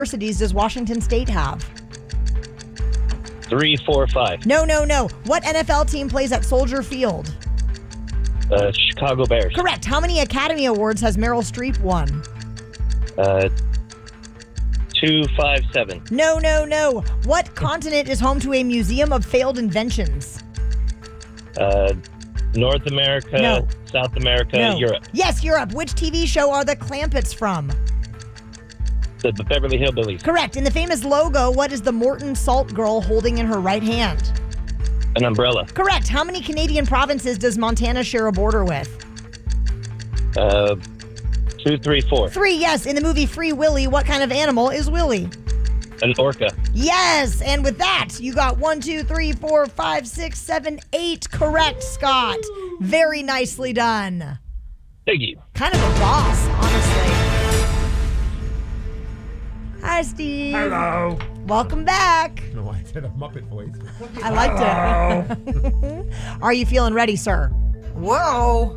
universities does Washington State have? 3, 4, 5. No. What NFL team plays at Soldier Field? Chicago Bears. Correct. How many Academy Awards has Meryl Streep won? 2, 5, 7. No. What continent is home to a museum of failed inventions? North America, No. South America, No. Europe. Yes, Europe. Which TV show are the Clampetts from? The Beverly Hillbillies. Correct. In the famous logo, what is the Morton Salt Girl holding in her right hand? An umbrella. Correct. How many Canadian provinces does Montana share a border with? 2, 3, 4. 3, yes. In the movie Free Willy, what kind of animal is Willy? An orca. Yes. And with that, you got 1, 2, 3, 4, 5, 6, 7, 8 correct, Scott. Very nicely done. Thank you. Kind of a boss, honestly. Hi, Steve. Hello. Welcome back. No, I said a Muppet voice. I liked it. Are you feeling ready, sir? Whoa.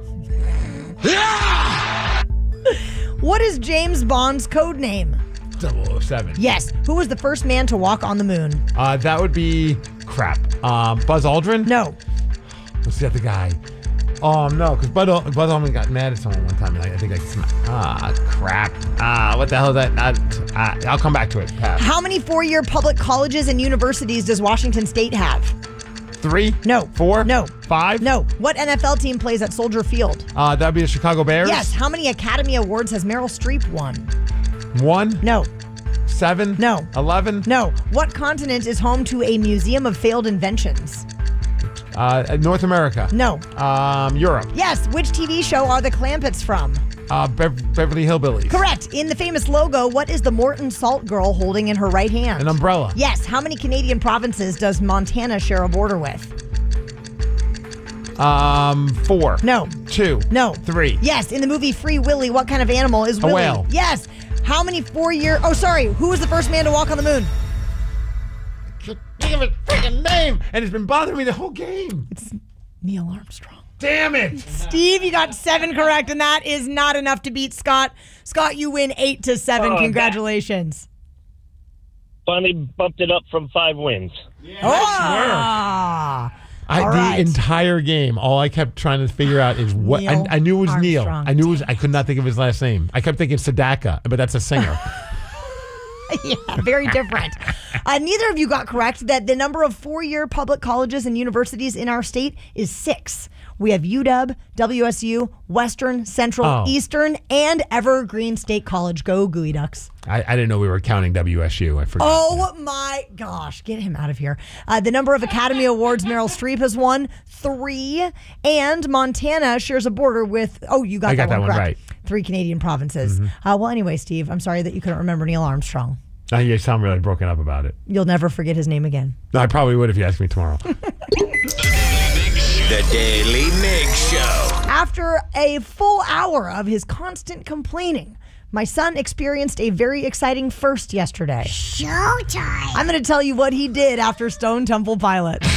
What is James Bond's code name? 007. Yes. Who was the first man to walk on the moon? That would be crap. Buzz Aldrin? No. What's the other guy? Oh, no, because Buzz Aldrin got mad at someone one time. And I think crap. What the hell is that? I'll come back to it. Pass. How many 4-year public colleges and universities does Washington State have? 3? No. 4? No. 5? No. What NFL team plays at Soldier Field? That would be the Chicago Bears? Yes. How many Academy Awards has Meryl Streep won? 1? No. 7? No. 11? No. What continent is home to a museum of failed inventions? North America? No. Europe? Yes. Which TV show are the Clampetts from? Beverly Hillbillies? Correct. In the famous logo, what is the Morton Salt Girl holding in her right hand? An umbrella? Yes. How many Canadian provinces does Montana share a border with? 4? No. 2? No. 3? Yes. In the movie Free Willy, what kind of animal is Willy? whale. Yes. How many 4-year... Oh, sorry. Who was the first man to walk on the moon? Think of his freaking name, and it's been bothering me the whole game. It's Neil Armstrong. Damn it! Steve, you got 7 correct, and that is not enough to beat Scott. Scott, you win 8-7. Oh, Congratulations. Finally bumped it up from 5 wins. All The right. entire game, all I kept trying to figure out is what Neil I knew it was Neil. Armstrong. I knew it was. I could not think of his last name. I kept thinking Sedaka, but that's a singer. Yeah, very different. Neither of you got correct that the number of 4-year public colleges and universities in our state is 6. We have UW, WSU, Western, Central, Eastern, and Evergreen State College. Go Gooey Ducks. I didn't know we were counting WSU. I forgot. Oh my gosh, get him out of here. The number of Academy Awards Meryl Streep has won, 3. And Montana shares a border with, you got that one correct. Right. 3 Canadian provinces. Well, anyway, Steve, I'm sorry that you couldn't remember Neil Armstrong. You sound really broken up about it. You'll never forget his name again. No, I probably would if you asked me tomorrow. The Daily Mig Show. After a full hour of his constant complaining, my son experienced a very exciting first yesterday. Showtime. I'm going to tell you what he did after Stone Temple Pilots.